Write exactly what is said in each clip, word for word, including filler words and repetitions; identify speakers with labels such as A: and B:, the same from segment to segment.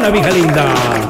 A: locutora, mija linda.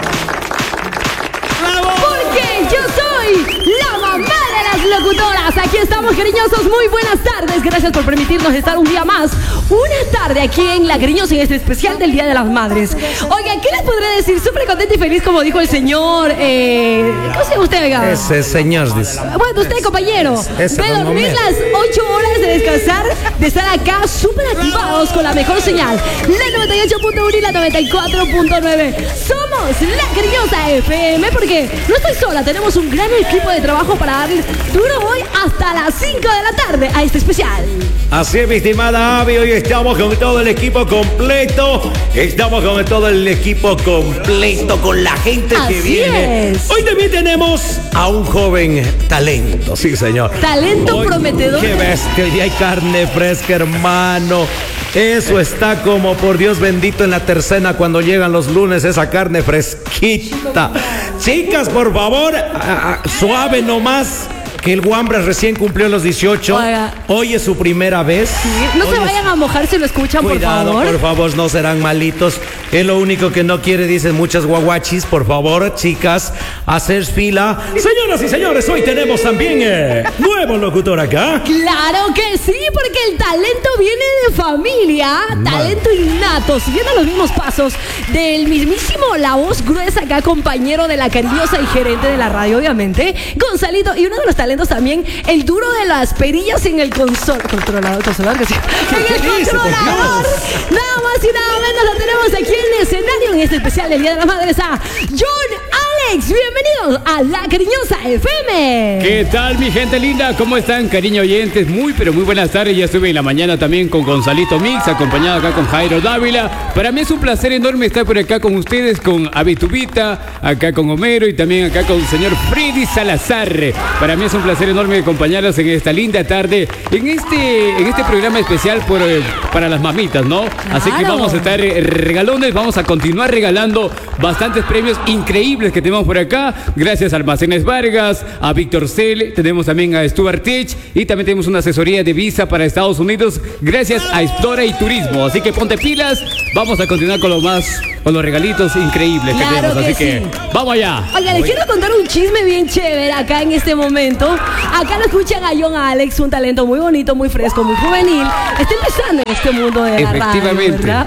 B: Porque yo soy la mamá de las locutoras. Aquí estamos, cariñosos. Muy buenas tardes. Gracias por permitirnos estar un día más. Una tarde aquí en La Cariñosa, en este especial del Día de las Madres. Oiga, ¿qué les podré decir? Súper contenta y feliz, como dijo el señor. Eh, ¿Cómo se llama usted, oiga?
A: Ese señor dice.
B: Bueno, usted, compañero.
A: Ese
B: De
A: don
B: dormir
A: Homero.
B: las ocho horas, de descansar, de estar acá súper activados con la mejor señal. La noventa y ocho punto uno y la noventa y cuatro punto nueve. Somos La Cariñosa F M, porque no estoy sola. Tenemos un gran equipo de trabajo para darle duro hoy hasta las cinco de la tarde a este especial.
A: Así es, mi estimada Abby, hoy estamos con todo el equipo completo. Estamos con todo el equipo completo, con la gente
B: Así
A: que viene.
B: es.
A: Hoy también tenemos a un joven talento, sí, señor.
B: Talento
A: Hoy-
B: prometedor.
A: Qué bestia, hoy día hay carne fresca, hermano. Eso está como, por Dios bendito, en la tercena cuando llegan los lunes, esa carne fresquita. Chicas, por favor, a- a- suave nomás. Que el Wambra recién cumplió los dieciocho.
B: Oiga.
A: Hoy es su primera vez.
B: No
A: Hoy
B: se
A: es-
B: vayan a mojar si lo escuchan,
A: Cuidado,
B: por favor.
A: por favor, no serán malitos. Es lo único que no quiere, dicen muchas guaguachis. Por favor, chicas, hacer fila. Señoras y señores, hoy tenemos también eh, nuevo locutor acá.
B: Claro que sí, porque el talento viene de familia, talento innato, siguiendo los mismos pasos del mismísimo, la voz gruesa acá, compañero de La Cariñosa y gerente de la radio, obviamente, Gonzalito, y uno de los talentos también, el duro de las perillas en el consol, controlador, controlador, que sí, en el
A: qué dice, por
B: controlador,
A: Dios?
B: nada más y nada menos lo tenemos aquí en el escenario, en este especial del Día de las Madres, a John Alex. Bienvenidos a La Cariñosa F M.
C: ¿Qué tal, mi gente linda? ¿Cómo están, cariño oyentes? Muy, pero muy buenas tardes. Ya estuve en la mañana también con Gonzalito Mix, acompañado acá con Jairo Dávila. Para mí es un placer enorme estar por acá con ustedes, con Abitubita, acá con Homero y también acá con el señor Freddy Salazar. Para mí es un placer enorme acompañarlos en esta linda tarde, en este, en este programa especial por, eh, para las mamitas, ¿no? Así que
B: Claro.
C: vamos a estar eh, regalones, vamos a continuar regalando bastantes premios increíbles que tenemos por acá. Gracias a Almacenes Vargas, a Víctor Cel, tenemos también a Stuart Tech y también tenemos una asesoría de visa para Estados Unidos gracias a Explora y Turismo. Así que ponte pilas, vamos a continuar con lo más, con los regalitos increíbles que
B: Claro
C: tenemos.
B: que
C: Así que
B: sí.
C: vamos allá.
B: Oiga, les quiero contar un chisme bien chévere acá en este momento. Acá lo escuchan a John Alex, un talento muy bonito, muy fresco, muy juvenil. Está empezando en este mundo de la radio,
C: Efectivamente.
B: ¿verdad?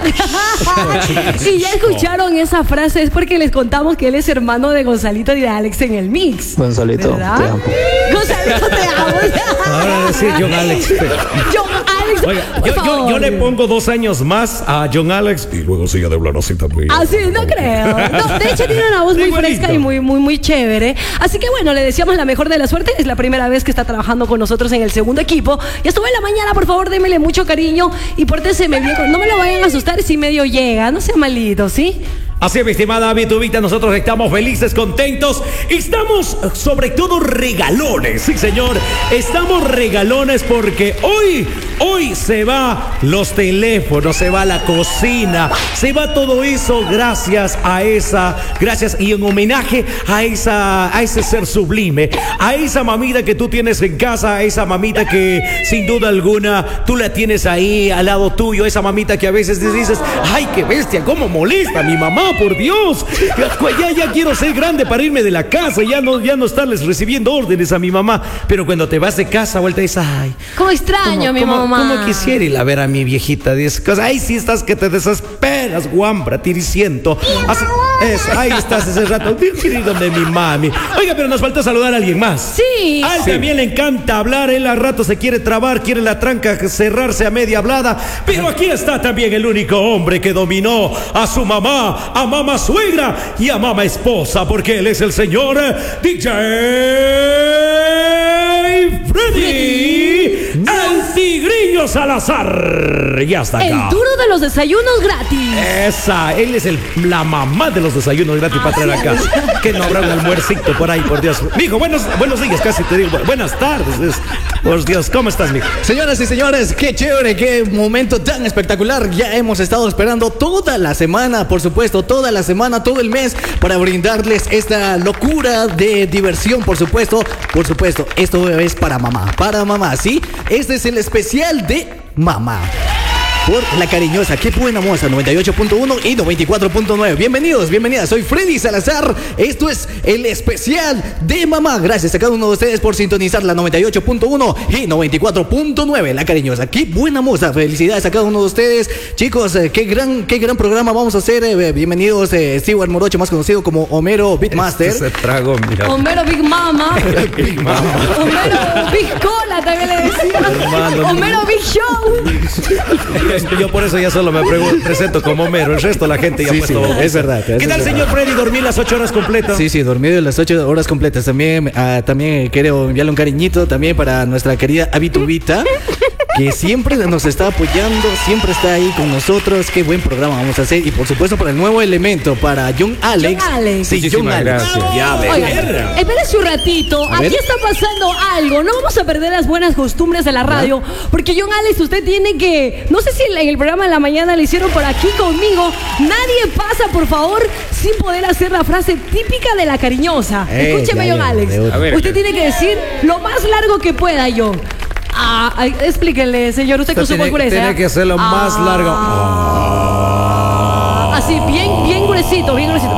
B: Y ya escucharon esa frase, es porque les contamos que él es hermano de Gonzalito y de Alex en el mix.
D: Gonzalito,
B: ¿verdad?
D: te amo.
B: Gonzalito, te amo.
A: Ahora decir John Alex.
B: John Alex,
A: Oiga,
B: por
A: yo, yo,
B: favor.
A: yo le pongo dos años más a John Alex y luego sigue de hablar así también.
B: Así, no creo. No, de hecho tiene una voz muy
A: Igualito.
B: fresca y muy, muy, muy chévere. Así que bueno, le deseamos la mejor de la suerte. Es la primera vez que está trabajando con nosotros en el segundo equipo. Ya estuvo en la mañana, por favor, démele mucho cariño y pórteseme bien. No me lo vayan a asustar si medio llega. No sea malito, ¿sí?
A: Así es, mi estimada Abitubita, nosotros estamos felices, contentos. Estamos, eh, sobre todo, regalones. Sí, señor. Estamos regalones porque hoy, hoy se va los teléfonos, se va la cocina, se va todo eso gracias a esa, gracias y en homenaje a esa, a ese ser sublime, a esa mamita que tú tienes en casa, a esa mamita que sin duda alguna tú la tienes ahí al lado tuyo, esa mamita que a veces dices, ay, qué bestia, cómo molesta a mi mamá. Por Dios, ya, ya, ya quiero ser grande para irme de la casa, ya no, ya no estarles recibiendo órdenes a mi mamá. Pero cuando te vas de casa, vuelta y dices, ay,
B: Como extraño a mi
A: ¿cómo,
B: mamá.
A: cómo quisiera ir a ver a mi viejita? Dices, ay, sí estás que te desesperas, guambra, tiriciento. Así, eso, ahí estás ese rato, quiero ir donde mi mami. Oiga, pero nos falta saludar a alguien más.
B: Sí.
A: A él
C: Sí.
A: también le encanta hablar, él al rato se quiere trabar, quiere la tranca cerrarse a media hablada. Pero aquí está también el único hombre que dominó a su mamá, a mamá suegra y a mamá esposa, porque él es el señor eh, D J Freddy, el Tigrillo Salazar. Ya está
B: El
A: acá.
B: duro de los desayunos gratis.
A: Esa, él es el, la mamá de los desayunos gratis para traer acá. Que no habrá un almuercito por ahí, por Dios. Mijo, buenos, buenos días, casi te digo. Buenas tardes. es- Por Dios, ¿cómo estás, mijo?
D: Señoras y señores, qué chévere, qué momento tan espectacular. Ya hemos estado esperando toda la semana, por supuesto, toda la semana, todo el mes, para brindarles esta locura de diversión, por supuesto. Por supuesto, esto es para mamá, para mamá, ¿sí? Este es el especial de mamá. por La Cariñosa. Qué buena moza, noventa y ocho punto uno y noventa y cuatro punto nueve. Bienvenidos, bienvenidas. Soy Freddy Salazar. Esto es el especial de mamá. Gracias a cada uno de ustedes por sintonizar la noventa y ocho punto uno y noventa y cuatro punto nueve. La Cariñosa. Qué buena moza. Felicidades a cada uno de ustedes. Chicos, eh, qué gran, qué gran programa vamos a hacer. Eh, bienvenidos, eh, Stewart Morocho, más conocido como Homero Beatmaster.
A: Este se trago, mira.
B: Homero Big Mama.
A: Big Mama.
B: Homero Big Cola también le decía.
A: Hermano.
B: Homero Big Show.
A: Yo por eso ya solo me pregun- presento como Homero. El resto la gente ya
D: Sí,
A: ha puesto.
D: sí, es verdad, eso
A: ¿Qué
D: es
A: tal,
D: verdad.
A: señor Freddy? ¿Dormí las ocho horas completas?
D: Sí, sí, dormido las ocho horas completas. También, ah, también quiero enviarle un cariñito también para nuestra querida Abitubita, que siempre nos está apoyando, siempre está ahí con nosotros. Qué buen programa vamos a hacer. Y por supuesto para el nuevo elemento, para John Alex.
B: John Alex.
D: Sí, John
C: Muchísimas
D: Alex.
C: gracias.
A: Ya, a ver.
B: Oigan, espérense un ratito.
D: A
B: Aquí
D: ver.
B: está pasando algo. No vamos a perder las buenas costumbres de la radio. Porque John Alex, usted tiene que. No sé si en el programa de la mañana le hicieron por aquí conmigo. Nadie pasa, por favor, sin poder hacer la frase típica de La Cariñosa.
D: Eh,
B: Escúcheme,
D: ya,
B: John
D: ya,
B: Alex.
D: de una.
C: A ver,
B: usted
C: a ver.
B: tiene que decir lo más largo que pueda, John. Ah, ay, explíquenle, señor, usted con su
A: Tiene,
B: concurrencia.
A: tiene que hacerlo más
B: Ah.
A: largo.
B: Así, bien, bien gruesito, bien gruesito.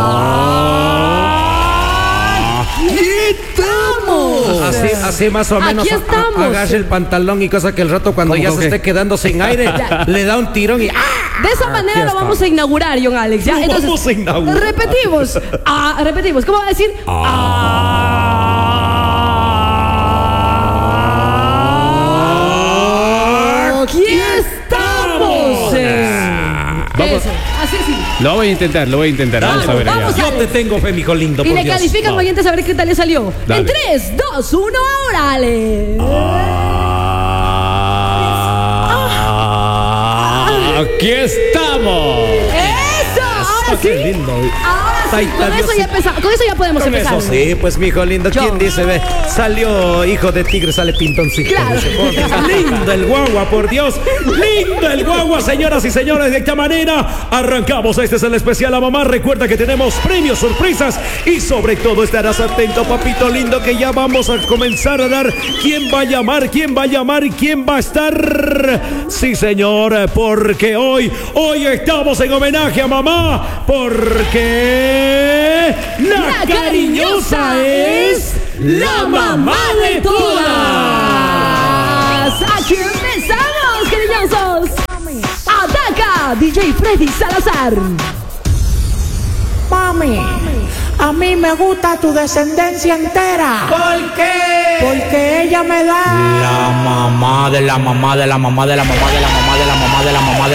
B: Ah,
D: ¡Aquí estamos!
A: Así, así más o menos.
B: Aquí
A: a- a-
B: estamos.
A: Agache el pantalón y cosa que el rato cuando
D: ¿Cómo,
A: ya
D: cómo
A: se
D: qué?
A: esté quedando sin aire, le da un tirón y ¡ah!
B: De esa manera lo
A: está.
B: vamos a inaugurar, John Alex. ¿ya?
A: Lo
B: Entonces,
A: vamos a inaugurar.
B: repetimos. Ah, repetimos. ¿Cómo va a decir? Ah. Aquí estamos. eh.
C: Vamos.
B: Eso, así sí.
C: Lo voy a intentar, lo voy a intentar. Vamos a ver allá.
B: vamos
A: Yo te tengo fe, mijo lindo,
B: Y
A: por
B: le
A: Dios.
B: califican
A: No.
B: oyentes a ver qué tal le salió.
C: Dale.
B: En tres, dos, uno, ahora, Ale.
C: Aquí estamos.
B: Eso, ahora sí.
A: Qué lindo.
B: Ahora sí.
A: Ay,
B: Con eso,
A: Dios.
B: ya empezamos, con eso ya podemos
A: Con
B: empezar.
A: eso sí, pues mijo lindo, ¿quién
B: Yo.
A: dice? Ve, salió hijo de tigre, sale pintoncito.
B: Claro.
A: Dice, por Dios, lindo el guagua, por Dios. Lindo el guagua, señoras y señores. De esta manera arrancamos. Este es el especial a mamá. Recuerda que tenemos premios, sorpresas y sobre todo estarás atento, papito lindo, que ya vamos a comenzar a dar quién va a llamar, quién va a llamar y quién va a estar. Sí, señor, porque hoy, hoy estamos en homenaje a mamá, porque la,
B: La cariñosa es la mamá de todas. Aquí empezamos, cariñosos. Ataca, D J Freddy Salazar.
E: Mami, a mí me gusta tu descendencia entera.
F: ¿Por qué?
E: Porque ella me da.
F: La mamá de la mamá de la mamá de la mamá de la mamá de la mamá de la mamá de